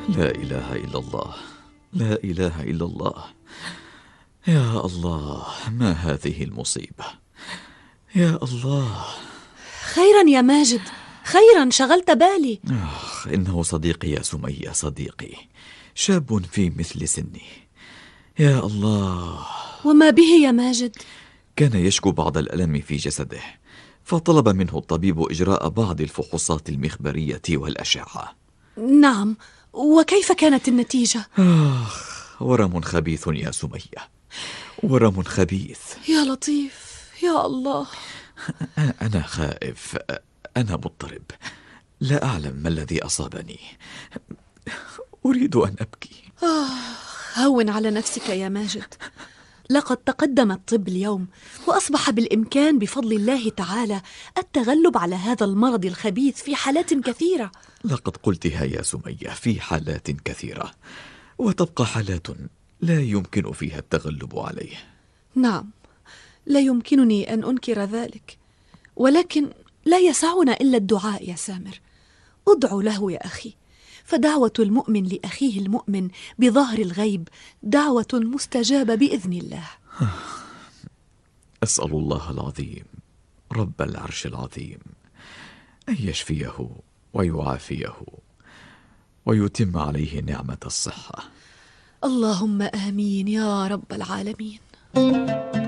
لا إله إلا الله، لا إله إلا الله. يا الله، ما هذه المصيبة؟ يا الله. خيرا يا ماجد، خيرا، شغلت بالي. إنه صديقي يا سمية، صديقي، شاب في مثل سني. يا الله. وما به يا ماجد؟ كان يشكو بعض الألم في جسده، فطلب منه الطبيب إجراء بعض الفحوصات المخبرية والأشعة. نعم، وكيف كانت النتيجة؟ ورم خبيث يا سمية، ورم خبيث. يا لطيف، يا الله. أنا خائف، أنا مضطرب، لا أعلم ما الذي أصابني. أريد أن أبكي. هون على نفسك يا ماجد، لقد تقدم الطب اليوم، وأصبح بالإمكان بفضل الله تعالى التغلب على هذا المرض الخبيث في حالات كثيرة. لقد قلتها يا سمية، في حالات كثيرة، وتبقى حالات لا يمكن فيها التغلب عليه. نعم، لا يمكنني أن أنكر ذلك، ولكن لا يسعنا إلا الدعاء يا سامر. ادعو له يا أخي، فدعوة المؤمن لأخيه المؤمن بظهر الغيب دعوة مستجابة بإذن الله. أسأل الله العظيم رب العرش العظيم أن يشفيه ويعافيه ويتم عليه نعمة الصحة. اللهم آمين يا رب العالمين.